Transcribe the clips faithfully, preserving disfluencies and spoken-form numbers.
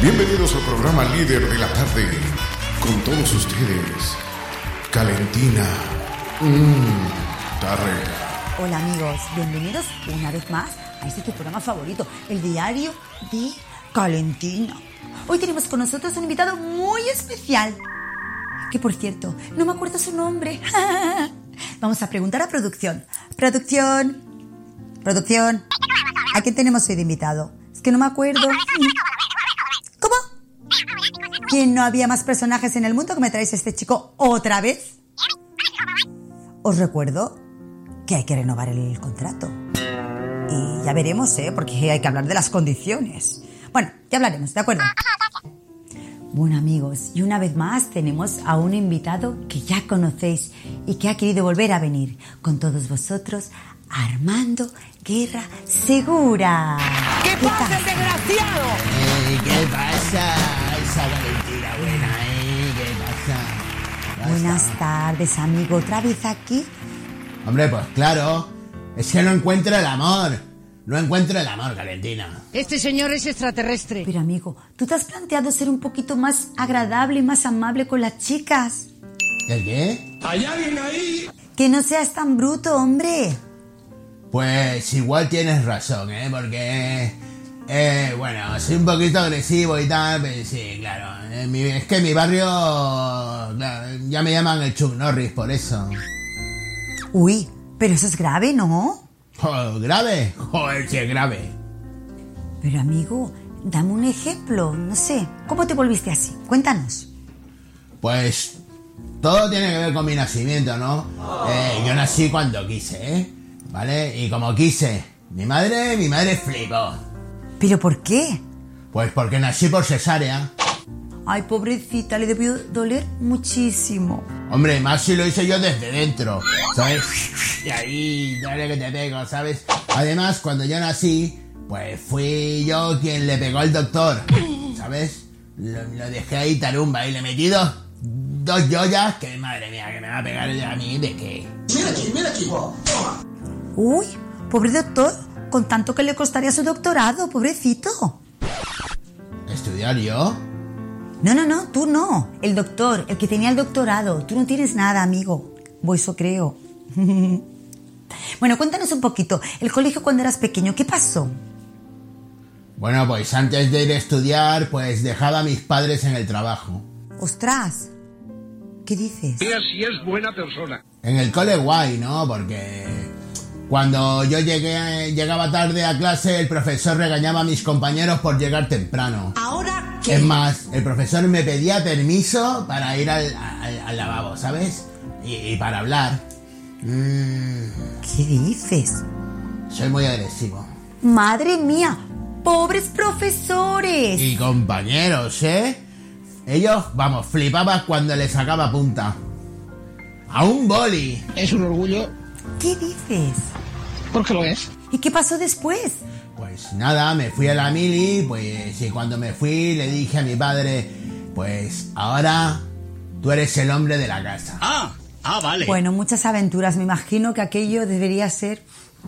Bienvenidos al programa líder de la tarde. Con todos ustedes, Calentina mmm, Tarrega. Hola amigos, bienvenidos una vez más a este tu programa favorito, el diario de Calentina. Hoy tenemos con nosotros un invitado muy especial, que por cierto, no me acuerdo su nombre. Vamos a preguntar a producción. Producción, producción, ¿a quién tenemos hoy de invitado? Es que no me acuerdo. ¿Cómo? ¿Que no había más personajes en el mundo que me traéis este chico otra vez? Os recuerdo que hay que renovar el contrato. Y ya veremos, ¿eh? Porque hay que hablar de las condiciones. Bueno, ya hablaremos, ¿de acuerdo? Bueno, amigos, y una vez más tenemos a un invitado que ya conocéis y que ha querido volver a venir con todos vosotros, Armando Guerra Segura. ¿Qué, ¿Qué pasa, pasa, desgraciado? Eh, ¿Qué pasa? Esa Valentina buena, ¿eh? ¿Qué pasa? Ya Buenas está. tardes, amigo. ¿Otra vez aquí? Hombre, pues claro. Es que no encuentro el amor. No encuentro el amor, Valentina. Este señor es extraterrestre. Pero, amigo, ¿tú te has planteado ser un poquito más agradable y más amable con las chicas? ¿El qué? ¿Hay alguien ahí? Que no seas tan bruto, hombre. Pues igual tienes razón, ¿eh? Porque, eh, bueno, soy un poquito agresivo y tal, pero sí, claro. En mi, es que en mi barrio claro, ya me llaman el Chuck Norris por eso. Uy, pero eso es grave, ¿no? Oh, ¿grave? Joder, sí es grave. Pero, amigo, dame un ejemplo, no sé. ¿Cómo te volviste así? Cuéntanos. Pues todo tiene que ver con mi nacimiento, ¿no? Oh. Eh, yo nací cuando quise, ¿eh? ¿Vale? Y como quise, mi madre, mi madre flipó. ¿Pero por qué? Pues porque nací por cesárea. Ay, pobrecita, le debió doler muchísimo. Hombre, más si lo hice yo desde dentro, ¿sabes? Y ahí, dale que te pego, ¿sabes? Además, cuando yo nací, pues fui yo quien le pegó al doctor, ¿sabes? Lo, lo dejé ahí tarumba y le metí dos, dos joyas que, madre mía, que me va a pegar a mí de qué. Mira aquí, mira aquí, toma. Uy, pobre doctor, con tanto que le costaría su doctorado, pobrecito. ¿Estudiar yo? No, no, no, tú no. El doctor, el que tenía el doctorado. Tú no tienes nada, amigo. O eso creo. Bueno, cuéntanos un poquito. El colegio cuando eras pequeño, ¿qué pasó? Bueno, pues antes de ir a estudiar, pues dejaba a mis padres en el trabajo. ¡Ostras! ¿Qué dices? Mira si es buena persona. En el cole guay, ¿no? Porque cuando yo llegué, llegaba tarde a clase, el profesor regañaba a mis compañeros por llegar temprano. ¿Ahora qué? Es más, el profesor me pedía permiso para ir al, al, al lavabo, ¿sabes? Y, y para hablar. Mm, ¿Qué dices? soy muy agresivo. ¡Madre mía! ¡Pobres profesores! Y compañeros, ¿eh? Ellos, vamos, flipaban cuando les sacaba punta. A un boli. Es un orgullo. ¿Qué dices? Porque lo es. ¿Y qué pasó después? Pues nada, me fui a la mili, pues y cuando me fui le dije a mi padre, pues ahora tú eres el hombre de la casa. Ah, ah, vale. Bueno, muchas aventuras. Me imagino que aquello debería ser...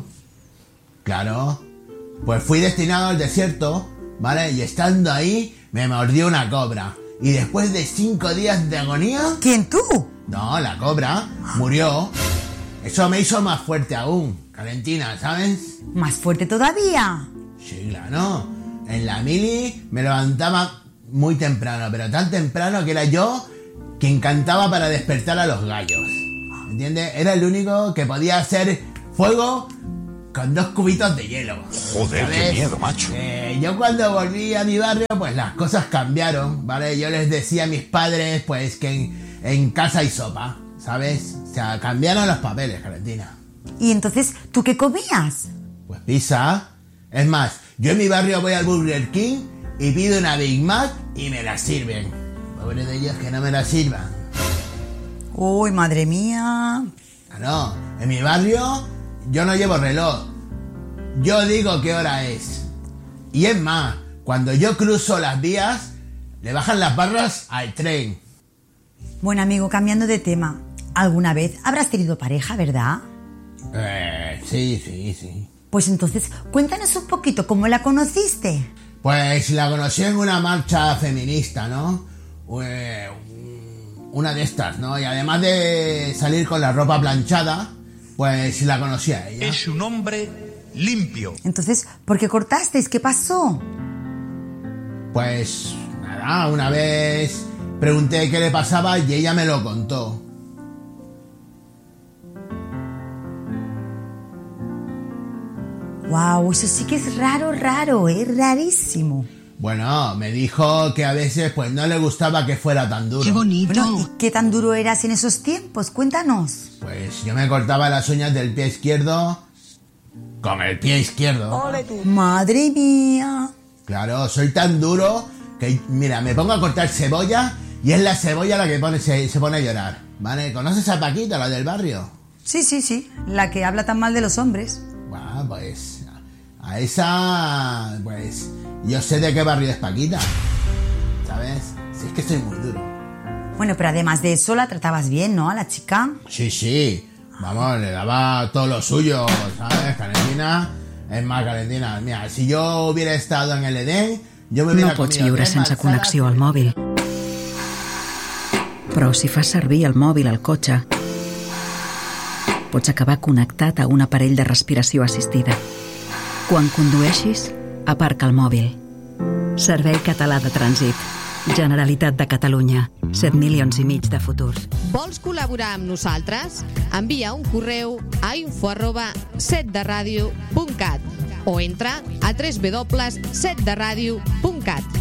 Claro. Pues fui destinado al desierto, ¿vale? Y estando ahí me mordió una cobra. Y después de cinco días de agonía... ¿Quién, tú? No, la cobra murió. Eso me hizo más fuerte aún, Valentina, ¿sabes? ¿Más fuerte todavía? Sí, claro. En la mili me levantaba muy temprano, pero tan temprano que era yo quien cantaba para despertar a los gallos. ¿Entiendes? Era el único que podía hacer fuego con dos cubitos de hielo. Joder, ¿sabes? qué miedo, macho. Eh, yo cuando volví a mi barrio, pues las cosas cambiaron, ¿vale? Yo les decía a mis padres, pues, que en, en casa hay sopa, ¿sabes? O sea, cambiaron los papeles, Valentina. ¿Y entonces tú qué comías? Pues pizza. Es más, yo en mi barrio voy al Burger King y pido una Big Mac y me la sirven. Pobre de ellos que no me la sirvan. Uy, madre mía. No, en mi barrio yo no llevo reloj. Yo digo qué hora es. Y es más, cuando yo cruzo las vías, le bajan las barras al tren. Bueno, amigo, cambiando de tema. ¿Alguna vez habrás tenido pareja, verdad? Eh, sí, sí, sí. Pues entonces, cuéntanos un poquito cómo la conociste. Pues la conocí en una marcha feminista, ¿no? Una de estas, ¿no? Y además de salir con la ropa planchada, pues la conocí a ella. Es un hombre limpio. Entonces, ¿por qué cortasteis? ¿Qué pasó? Pues nada, una vez pregunté qué le pasaba y ella me lo contó. Wow, eso sí que es raro, raro, es rarísimo. Bueno, me dijo que a veces pues no le gustaba que fuera tan duro. ¡Qué bonito! Bueno, ¿y qué tan duro eras en esos tiempos? Cuéntanos. Pues yo me cortaba las uñas del pie izquierdo con el pie izquierdo. Madre mía. Claro, soy tan duro que, mira, me pongo a cortar cebolla y es la cebolla la que pone, se, se pone a llorar, ¿vale? ¿Conoces a Paquita, la del barrio? Sí, sí, sí, la que habla tan mal de los hombres. Bueno, pues a esa, pues yo sé de qué barrio es Paquita, ¿sabes? Si es que estoy muy duro. Bueno, pero además de eso la tratabas bien, ¿no? A la chica. Sí, sí, vamos, le daba todo lo suyo, ¿sabes? Calentina, es más, Calentina, mira, si yo hubiera estado en el Edén, yo me hubiera No pots comido viure tres sense manzanas. connexió al mòbil. Però si fas servir el mòbil al cotxe, pots acabar connectat a un aparell de respiració assistida. Quan condueixis, aparca el mòbil. Servei Català de Trànsit. Generalitat de Catalunya. set milions i mig de futurs. Vols col·laborar amb nosaltres? Envia un correu a info arroba set de ràdio punt cat o entra a w w w punt set de ràdio punt cat.